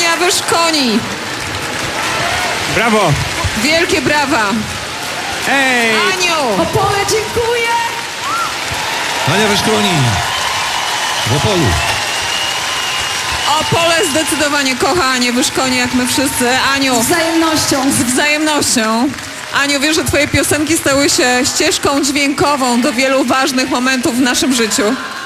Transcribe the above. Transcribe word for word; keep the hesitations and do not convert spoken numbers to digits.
Ania Wyszkoni. Brawo! Wielkie brawa. Ej! Aniu! Opole, dziękuję! Ania Wyszkoni w Opolu. Opole zdecydowanie kocha Anię Wyszkoni, jak my wszyscy. Aniu, Z wzajemnością. z wzajemnością. Aniu, wiesz, że twoje piosenki stały się ścieżką dźwiękową do wielu ważnych momentów w naszym życiu.